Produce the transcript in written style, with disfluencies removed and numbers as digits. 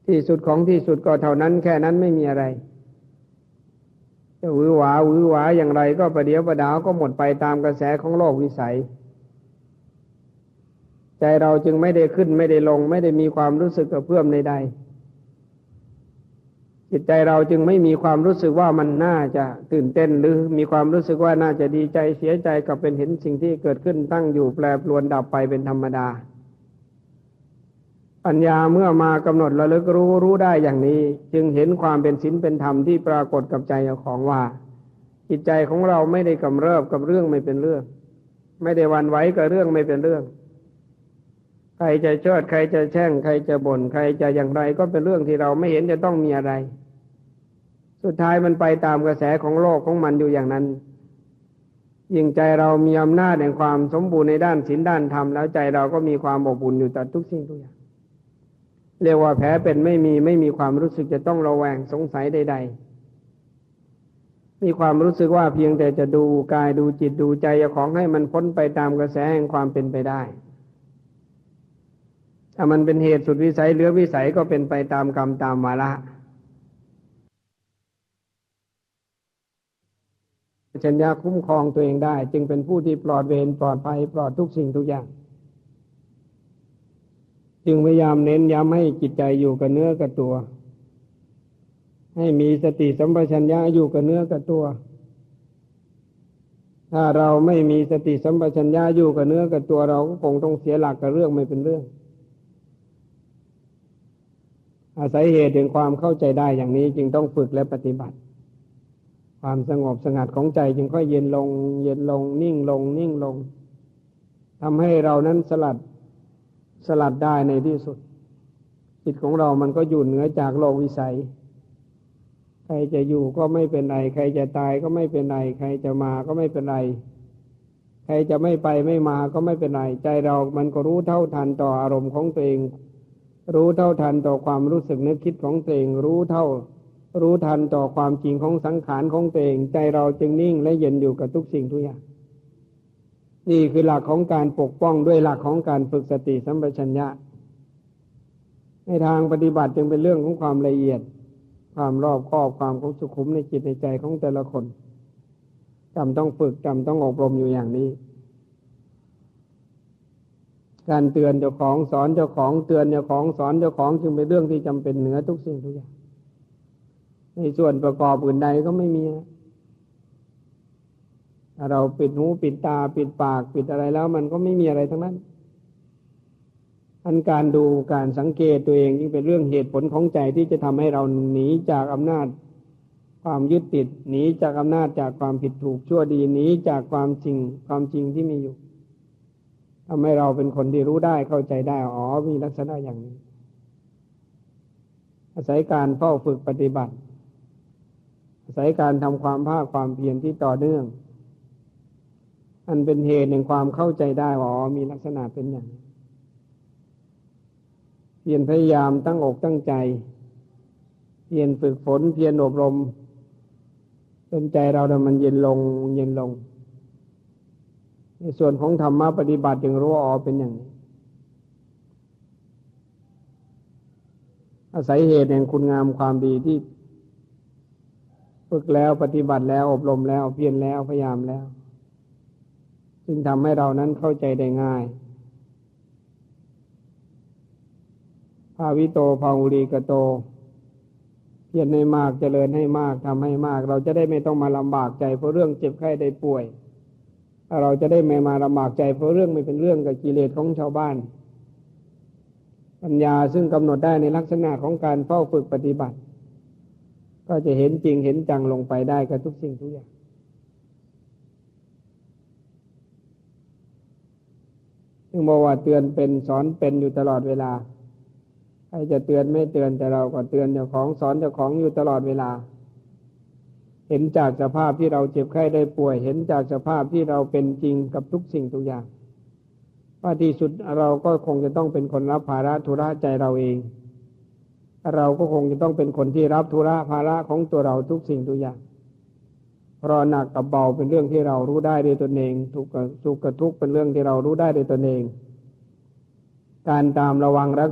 ที่สุดของที่สุดก็เท่านั้นแค่นั้นไม่มีอะไรจะหวือหวาหวือหวาอย่างไรก็ประเดี๋ยวประดาวก็หมดไปตามกระแสของโลกวิสัยใจเราจึงไม่ได้ขึ้นไม่ได้ลงไม่ได้มีความรู้สึกกระเพื่อมใดๆจิตใจเราจึงไม่มีความรู้สึกว่ามันน่าจะตื่นเต้นหรือมีความรู้สึกว่าน่าจะดีใจเสียใจกับเป็นเห็นสิ่งที่เกิดขึ้นตั้งอยู่แปรปรวนดับไปเป็นธรรมดาปัญญาเมื่อมากำหนดระลึกรู้ได้อย่างนี้จึงเห็นความเป็นศีลเป็นธรรมที่ปรากฏกับใจของว่าจิตใจของเราไม่ได้กำเริบกับเรื่องไม่เป็นเรื่องไม่ได้หวั่นไหวกับเรื่องไม่เป็นเรื่องใครจะเชิดใครจะแช่งใครจะบ่นใครจะอย่างไรก็เป็นเรื่องที่เราไม่เห็นจะต้องมีอะไรสุดท้ายมันไปตามกระแสของโลกของมันอยู่อย่างนั้นยิ่งใจเรามีอำนาจแห่งความสมบูรณ์ในด้านศีลด้านธรรมแล้วใจเราก็มีความอบอุ่นอยู่ต่อทุกสิ่งทุกอย่างเรียกว่าแผลเป็นไม่มีความรู้สึกจะต้องระแวงสงสัยใดๆมีความรู้สึกว่าเพียงแต่จะดูกายดูจิตดูใจของให้มันพ้นไปตามกระแสแห่งความเป็นไปได้ถ้ามันเป็นเหตุสุดวิสัยเหลือวิสัยก็เป็นไปตามกรรมตามวาระชัญญาคุ้มครองตัวเองได้จึงเป็นผู้ที่ปลอดเวรปลอดภัยปลอดทุกสิ่งทุกอย่างจึงพยายามเน้นย้ำให้จิตใจอยู่กับเนื้อกับตัวให้มีสติสัมปชัญญะอยู่กับเนื้อกับตัวถ้าเราไม่มีสติสัมปชัญญะอยู่กับเนื้อกับตัวเราก็คงต้องเสียหลักกับเรื่องไม่เป็นเรื่องอาศัยเหตุแห่งความเข้าใจได้อย่างนี้จึงต้องฝึกและปฏิบัติความสงบสงัดของใจจึงค่อยเย็นลงเย็นลงนิ่งลงนิ่งลงทำให้เรานั้นสลัดได้ในที่สุดจิตของเรามันก็อยู่เหนือจากโลกวิสัยใครจะอยู่ก็ไม่เป็นไรใครจะตายก็ไม่เป็นไรใครจะมาก็ไม่เป็นไรใครจะไม่ไปไม่มาก็ไม่เป็นไรใจเรามันก็รู้เท่าทันต่ออารมณ์ของตัวเองรู้เท่าทันต่อความรู้สึกนึกคิดของตัวเองรู้ทันต่อความจริงของสังขารของตัวเองใจเราจึงนิ่งและเย็นอยู่กับทุกสิ่งทุกอย่างนี่คือหลักของการปกป้องด้วยหลักของการฝึกสติสัมปชัญญะในทางปฏิบัติจึงเป็นเรื่องของความละเอียดความรอบคอบความของสุขุมในจิตในใจของแต่ละคนจำต้องฝึกจำต้องอบรมอยู่อย่างนี้การเตือนเจ้าของสอนเจ้าของเตือนเจ้าของสอนเจ้าของจึงเป็นเรื่องที่จำเป็นเหนือทุกสิ่งทุกอย่างในส่วนประกอบอื่นใดก็ไม่มีถ้าเราปิดหูปิดตาปิดปากปิดอะไรแล้วมันก็ไม่มีอะไรทั้งนั้นอันการดูการสังเกตตัวเองยิ่งเป็นเรื่องเหตุผลของใจที่จะทำให้เราหนีจากอำนาจความยึดติดหนีจากอำนาจจากความผิดถูกชั่วดีหนีจากความจริงที่มีอยู่ทำให้เราเป็นคนที่รู้ได้เข้าใจได้อ๋อมีลักษณะอย่างนี้อาศัยการเฝ้าฝึกปฏิบัติอาศัยการทำความภาคความเพียรที่ต่อเนื่องอันเป็นเหตุแห่งความเข้าใจได้ว่าอ๋อมีลักษณะเป็นอย่างนี้เพียรพยายามตั้งอกตั้งใจเพียรฝึกฝนเพียรอบรมจนใจเรามันเย็นลงในส่วนของธรรมะปฏิบัติจึงรู้ว่าอ๋อเป็นอย่างนี้อาศัยเหตุแห่งคุณงามความดีที่ฝึกแล้วปฏิบัติแล้วอบรมแล้วเพียรแล้วพยายามแล้วจึงทำให้เรานั้นเข้าใจได้ง่ายภาวิโตภาวุริกโตเพียรให้มากเจริญให้มากทำให้มากเราจะได้ไม่ต้องมาลำบากใจเพราะเรื่องเจ็บไข้ได้ป่วยเราจะได้ไม่มาลำบากใจเพราะเรื่องไม่เป็นเรื่องกับกิเลสของชาวบ้านปัญญาซึ่งกำหนดได้ในลักษณะของการเฝ้าฝึกปฏิบัติก็จะเห็นจริงเห็นจังลงไปได้กับทุกสิ่งทุกอย่างซึ่งบอกว่าเตือนเป็นสอนเป็นอยู่ตลอดเวลาใครจะเตือนไม่เตือนแต่เราก็เตือนเจ้าของสอนเจ้าของอยู่ตลอดเวลาเห็นจากสภาพที่เราเจ็บไข้ได้ป่วยเห็นจากสภาพที่เราเป็นจริงกับทุกสิ่งทุกอย่างว่าที่สุดเราก็คงจะต้องเป็นคนรับภาระธุระใจเราเองเราก็คงจะต้องเป็นคนที่รับธุระภาระของตัวเราทุกสิ่งทุกอย่างเพราะหนักกับเบาเป็นเรื่องที่เรารู้ได้ด้วยตนเองทุกข์กับสุขกับทุกข์เป็นเรื่องที่เรารู้ได้ด้วยตนเองการตามระวังรัก